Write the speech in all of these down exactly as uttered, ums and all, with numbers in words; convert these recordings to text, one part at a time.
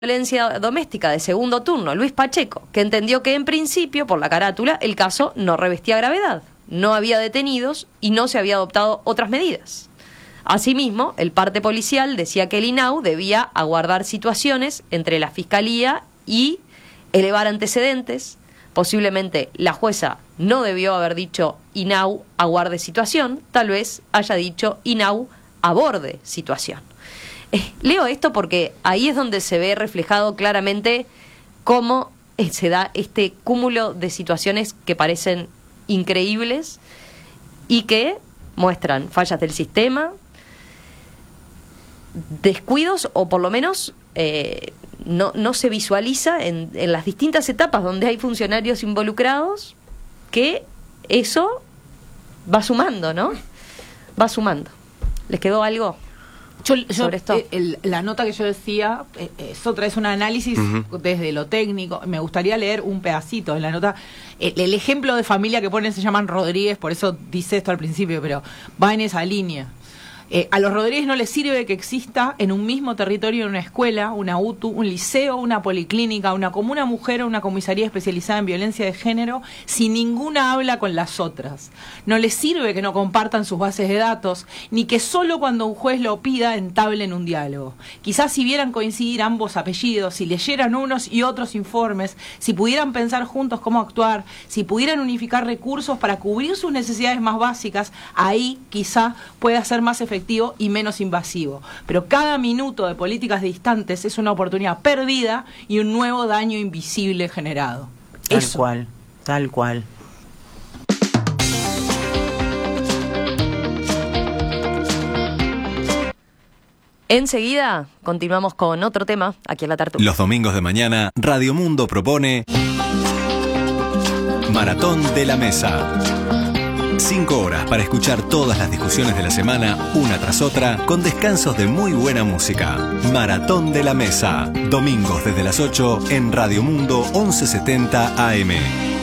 Violencia doméstica de segundo turno, Luis Pacheco, que entendió que en principio, por la carátula, el caso no revestía gravedad, no había detenidos y no se había adoptado otras medidas. Asimismo, el parte policial decía que el I N A U debía aguardar situaciones entre la Fiscalía y elevar antecedentes. Posiblemente la jueza no debió haber dicho I N A U aguarde situación, tal vez haya dicho I N A U aborde situación. Eh, leo esto porque ahí es donde se ve reflejado claramente cómo eh, se da este cúmulo de situaciones que parecen increíbles y que muestran fallas del sistema, descuidos o por lo menos eh, no, no se visualiza en, en las distintas etapas donde hay funcionarios involucrados que eso va sumando, ¿no? Va sumando. ¿Les quedó algo? Yo, yo, sobre esto. Eh, el, la nota que yo decía eh, es otra, es un análisis uh-huh. desde lo técnico. Me gustaría leer un pedacito en la nota. El, el ejemplo de familia que ponen se llaman Rodríguez, por eso dice esto al principio, pero va en esa línea. Eh, a los Rodríguez no les sirve que exista en un mismo territorio una escuela, una U T U, un liceo, una policlínica, una comuna mujer o una comisaría especializada en violencia de género si ninguna habla con las otras. No les sirve que no compartan sus bases de datos, ni que solo cuando un juez lo pida entablen un diálogo. Quizás si vieran coincidir ambos apellidos, si leyeran unos y otros informes, si pudieran pensar juntos cómo actuar, si pudieran unificar recursos para cubrir sus necesidades más básicas, ahí quizá pueda ser más efectivo y menos invasivo. Pero cada minuto de políticas distantes es una oportunidad perdida y un nuevo daño invisible generado. Tal Eso. cual, tal cual. Enseguida continuamos con otro tema aquí en La Tertulia. Los domingos de mañana, Radio Mundo propone Maratón de la Mesa. Cinco horas para escuchar todas las discusiones de la semana, una tras otra, con descansos de muy buena música. Maratón de la Mesa. Domingos desde las ocho en Radio Mundo once setenta A M.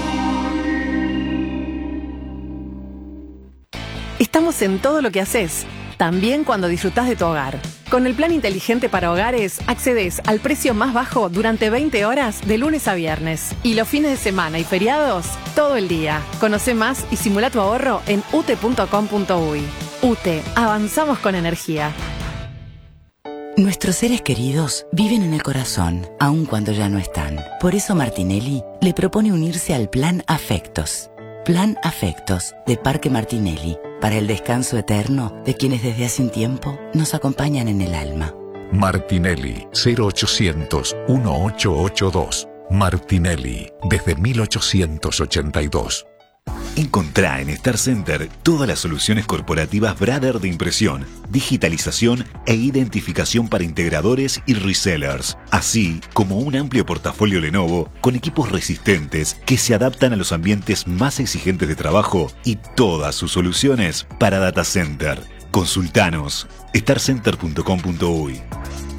Estamos en todo lo que haces, también cuando disfrutás de tu hogar. Con el plan inteligente para hogares, accedes al precio más bajo durante veinte horas de lunes a viernes. Y los fines de semana y feriados, todo el día. Conoce más y simula tu ahorro en u t punto com punto u y. UTE, avanzamos con energía. Nuestros seres queridos viven en el corazón, aun cuando ya no están. Por eso Martinelli le propone unirse al Plan Afectos. Plan Afectos de Parque Martinelli, para el descanso eterno de quienes desde hace un tiempo nos acompañan en el alma. Martinelli, cero ochocientos, dieciocho ochenta y dos. Martinelli, desde mil ochocientos ochenta y dos. Encontrá en Star Center todas las soluciones corporativas Brother de impresión, digitalización e identificación para integradores y resellers, así como un amplio portafolio Lenovo con equipos resistentes que se adaptan a los ambientes más exigentes de trabajo y todas sus soluciones para data center. Consultanos star center punto com punto u y.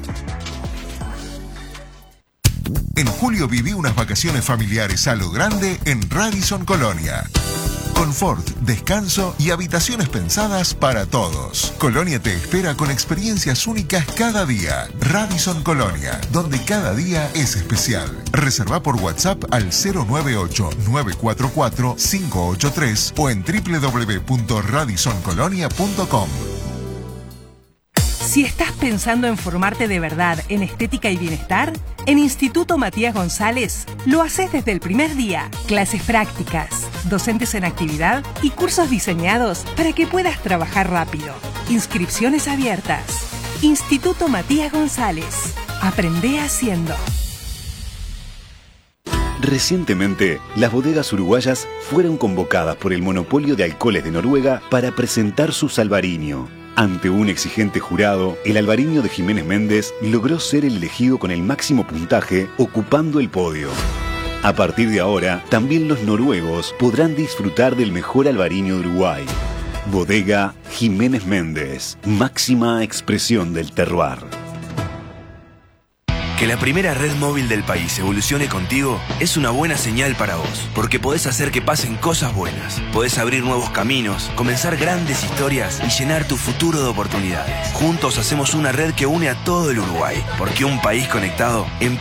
En julio viví unas vacaciones familiares a lo grande en Radisson Colonia. Confort, descanso y habitaciones pensadas para todos. Colonia te espera con experiencias únicas cada día. Radisson Colonia, donde cada día es especial. Reserva por WhatsApp al cero nueve ocho, nueve cuatro cuatro, cinco ocho tres o en doble u doble u doble u punto radisson colonia punto com. Si estás pensando en formarte de verdad en estética y bienestar, en Instituto Matías González lo haces desde el primer día. Clases prácticas, docentes en actividad y cursos diseñados para que puedas trabajar rápido. Inscripciones abiertas. Instituto Matías González. Aprende haciendo. Recientemente, las bodegas uruguayas fueron convocadas por el monopolio de alcoholes de Noruega para presentar su Albariño. Ante un exigente jurado, el Albariño de Jiménez Méndez logró ser el elegido con el máximo puntaje, ocupando el podio. A partir de ahora, también los noruegos podrán disfrutar del mejor Albariño de Uruguay. Bodega Jiménez Méndez, máxima expresión del terroir. Que la primera red móvil del país evolucione contigo es una buena señal para vos, porque podés hacer que pasen cosas buenas, podés abrir nuevos caminos, comenzar grandes historias y llenar tu futuro de oportunidades. Juntos hacemos una red que une a todo el Uruguay, porque un país conectado